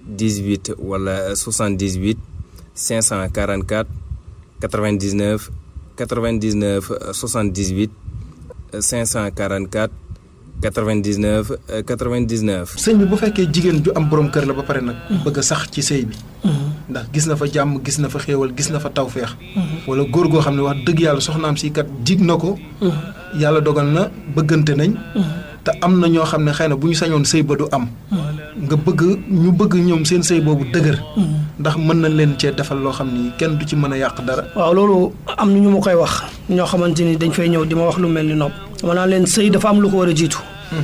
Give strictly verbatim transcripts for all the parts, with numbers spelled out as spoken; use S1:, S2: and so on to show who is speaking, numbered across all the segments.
S1: dix-huit wala soixante-dix-huit cinq cent quarante-quatre quatre-vingt-dix-neuf quatre-vingt-dix-neuf soixante-dix-huit cinq cent quarante-quatre quatre-vingt-dix-neuf quatre-vingt-dix-neuf.
S2: sëñ bi bu fekkee jigéen ju am borom kër la ba pare nag. bëgg a sax ci sëy bi. ndax gis na fa jàmm gis na fa xéewal gis na fa tawféex. wala góor goo xam ne wax dëgg yàlla soxnaam si kat jig na ko. yàlla dogal na bëggante nañ. te am na ñoo xam ne xëy na bu ñu sañoon sëy ba du am. nga bëgg ñu bëgg ñoom seen sëy boobu dëgër. ndax mën nañ leen cee defal loo xam ni kenn du ci mën a yàq dara.
S3: waaw loolu am na ñu ma koy wax ñoo xamante ni dañ fay ñëw di ma wax lu mel ni nopp. ma naan leen sëy dafa am lu ko war a jiitu.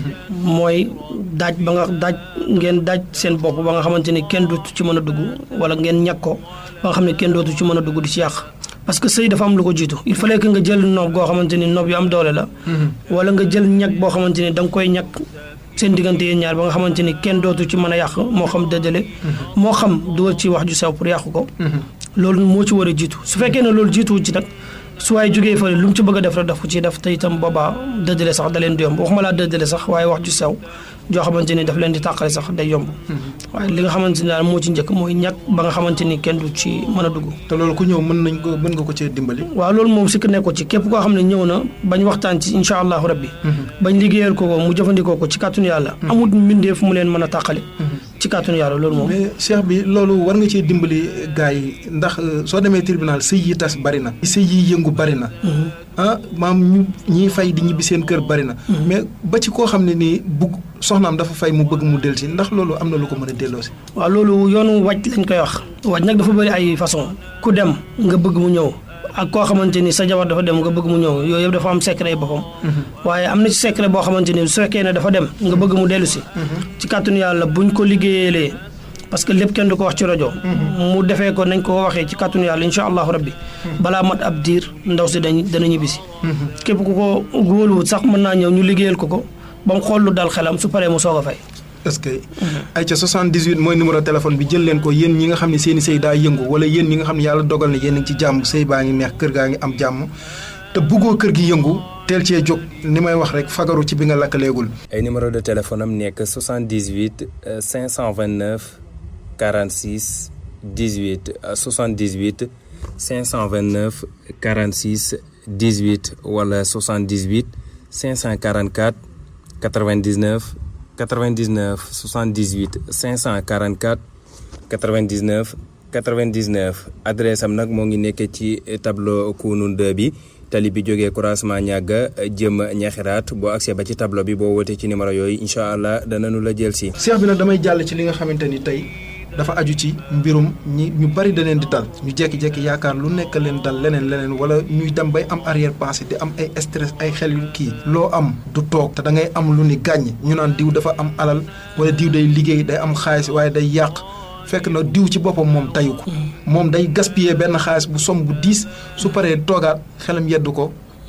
S3: mooy daaj ba nga daaj ngeen daaj seen bopp ba nga xamante ni kenn dootu ci mën a dugg wala ngeen ñàkk ko ba nga xam ne kenn dootu ci mën a dugg di ci yàq. parce que sëy dafa am lu ko jiitu il fallait que nga jël noob goo xamante ni noob yu am doole la. wala nga jël ñàkk boo xamante ni da nga koy ñàkk seen diggante yéen ñaar ba nga xamante ni kenn dootu ci mën a yàq moo xam dëddale. moo xam dugal ci wax ju sew pour yàq ko. loolu moo ci war a jiitu su fekkee ne loolu jiituwu ci nag. su waaye jógee fa lu mu ci bëgg a def rek daf ko ciy def te itam boobaa dëddale sax da leen di yomb waxuma laa dëddale sax waaye wax ju sew joo xamante ni daf leen di tàqale sax day yomb. waaye li nga xamante ni daal moo ci njëkk mooy ñàkk ba nga xamante ni kenn du ci mën a dugg.
S2: te loolu ku ñëw mën nañ ko mën nga ko cee dimbali.
S3: waaw loolu moom sikk nekk ko ci képp koo xam ne ñëw na bañ waxtaan ci incha allahu rabbi. bañ liggéeyal ko ko mu jëfandikoo ko ci kàttanu yàlla. amul mbindeef mu leen mën a tàqale. ci kàttanu yàlla loolu moom.
S2: mais cheikh bi loolu war nga cee dimbali gars yi ndax soo demee tribunal sëy yi tas bari na. sëy yi yëngu bari na. ah maam ñu ñiy fay di ñibbi seen kër bari na. mais ba ci koo xam ne nii bugg soxnaam dafa fay mu bëgg mu dellusi ndax loolu am na lu ko mën a delloosi.
S3: waaw loolu yoonu wàcc lañ koy wax. wàcc nag dafa bëri ay façon ku dem nga bëgg mu ñëw ak koo xamante ni sa jabar dafa dem nga bëgg mu ñëw yooyu yëpp dafa am secret yi boppam. waaye am na ci secret boo xamante ni su fekkee ne dafa dem nga bëgg mu dellusi. ci kàttanu yàlla buñ ko liggéeyalee. parce que lépp kenn du ko wax ci rajo. mu defee ko nañ ko waxee ci kàttanu yàlla incha allahu rabbi. balaa mat ab diir ndaw si dañ dana ñibbisi. képp ku ko wóoluwut sax mën naa ñëw ñu liggéeyal ko ko ba mu xool lu dal xelam su paree mu soog a fay.
S2: est-ce que. ay ca soixante-dix-huit mooy numéro téléphone bi jël leen ko yéen ñi nga xam ne seen i sëy daa yëngu wala yéen ñi nga xam ne yàlla dogal na yéen a ngi ci jàmm sëy baa ngi neex kër gaa ngi am jàmm te bëggoo kër gi yëngu teel cee jóg ni may wax rek fagaru ci bi nga lakkaleegul.
S1: ay numéro de téléphone am nekk soixante-dix-huit cinq cent vingt-neuf quarante-six dix-huit soixante-dix-huit cinq cent vingt-neuf quarante-six dix-huit wala soixante-dix-huit cinq cent quarante-quatre quatre-vingt-dix-neuf quatre-vingt-dix-neuf soixante-dix-huit cinq cent quarante-quatre quatre-vingt-dix-neuf quatre-vingt-dix-neuf adresse am nag moo ngi nekk ci tableau Kounoune deux bi tali bi jógee croisement ñàgga jëm ñaxiraat boo accès ba ci tableau bi boo wootee ci numéro yooyu incha allah danañu la jël si.
S2: seex bi nag damay jàll ci li nga xamante ni tey dafa aju ci mbirum ñi ñu bari da leen di dal ñu jékki-jékki yaakaar lu nekk leen dal leneen leneen wala ñuy dem bay am arrière pensée di am ay stress ay xel yu kii loo am du toog te da ngay am lu ni gàññ ñu naan diw dafa am alal wala diw day liggéey day am xaalis waaye day yàq fekk na diw ci boppam moom tayu ko moom day gaspiller benn xaalis bu somme bu diis su paree toogaat xelam yeddu ko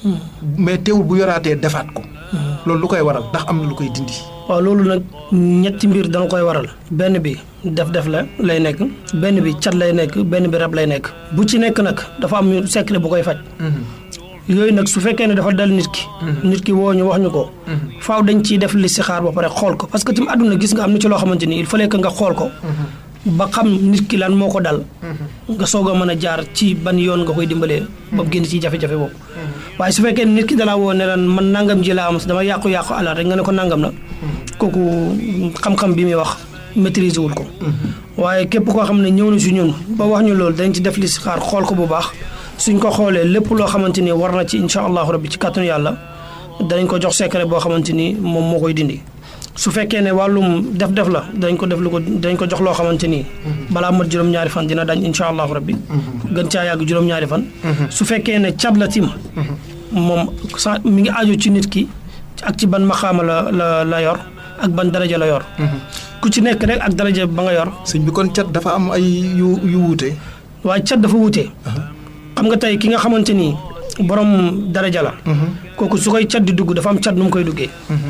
S2: mais teewul bu yoraatee defaat ko loolu lu koy waral ndax am na lu koy dindi.
S3: waaw loolu nag ñetti mbir dana koy waral benn bi def-def la lay nekk benn bi cat lay nekk benn bi rab lay nekk bu ci nekk nag dafa am secret bu koy faj. yooyu nag su fekkee ne dafa dal nit ki. nit ki woo ñu wax ñu ko. faaw dañ ciy def listixaar ba pare xool ko parce que tamit àdduna gis nga am na ci loo xamante ni il fallait que nga xool ko. ba xam nit ki lan moo ko dal. nga soog a mën a jaar ci ban yoon nga koy dimbalee. ba génn ci jafe-jafe boobu. waaye su fekkee nit ki dalaa woo ne lan man nangam ji laa am dama yàqu-yàqu alal rek nga ne ko nangam la. kooku xam-xam bi muy wax maîtriser wul ko. waaye képp koo xam ne ñëw na si ñun ba wax ñu loolu dañ ci def li si xaar xool ko bu baax suñ ko xoolee lépp loo xamante ni war na ci incha allahu rabbi ci kàttanu yàlla danañ ko jox secret boo xamante ni moom moo koy dindi. su fekkee ne wàllum def-def la dañ ko def lu ko dañ ko jox loo xamante ni. balaa mat juróom-ñaari fan dina dañ incha allahu rabbi. gën caa yàgg juróom-ñaari fan. su fekkee ne cat la tim moom sa mi ngi aju ci nit ki ak ci ban maxaama la la la yor ak ban daraja la yor. ku ci nekk rek ak daraja ba nga yor.
S2: sëñ bi kon cat dafa am ay yu yu wuute.
S3: waaye cat dafa wuute. xam nga tey ki nga xamante ni borom daraja la. kooku su koy cat di dugg dafa am cat nu mu koy duggee.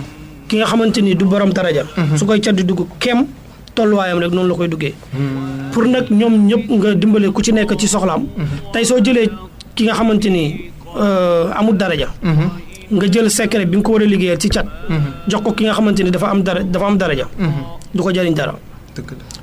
S3: ki nga xamante ni du borom daraja. su koy cat di dugg kem tolluwaayam rek noonu la koy duggee. pour nag ñoom ñëpp nga dimbale ku ci nekk ci soxlaam. tey soo jëlee ki nga xamante ni amul daraja. nga jël secret bi nga ko war a liggéeyal ci cat. jox ko ki nga xamante ni dafa am dara dafa am daraja. du ko jëriñ dara.